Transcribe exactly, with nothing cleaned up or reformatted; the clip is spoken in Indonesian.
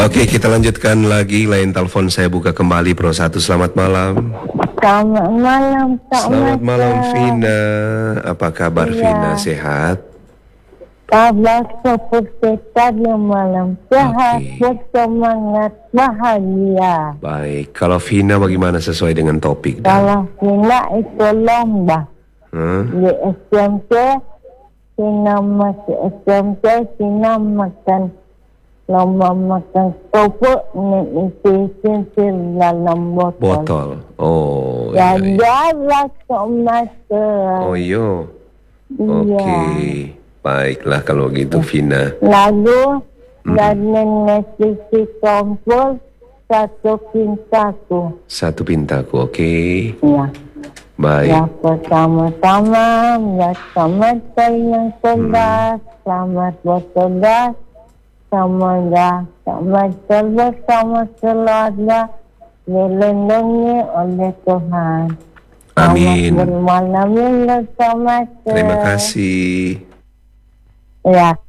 Oke, kita lanjutkan lagi. Lain telepon saya buka kembali Pro satu. Selamat malam. Selamat malam, Kak Selamat Mata. malam Vina. Apa kabar Iya. Vina? Sehat? Kabar seperti tadi malam. Sehat, Oke. bersemangat, bahagia. Baik. Kalau Vina bagaimana sesuai dengan topik? Dan? Kalau Vina itu lomba. Huh? Di S M P, Vina masih S M P, Vina makan lomba makan kerupuk ni isi cincin dalam botol. Botol. Oh, iya, Dan iya. jarak Kak Mata. Oh, iyo. Iya. Oke. Baiklah kalau gitu Vina. Lalu dan nenek sisi kompor satu pintaku. Satu pintaku, oke. Ya. Baik. Ya pertama-tama ya selamat yang cerdas, selamat bercerdas, semoga selamat bersama keluarga dilindungi oleh Tuhan. Amin. Selamat bermalam minggu, selamat. Terima kasih. Ya.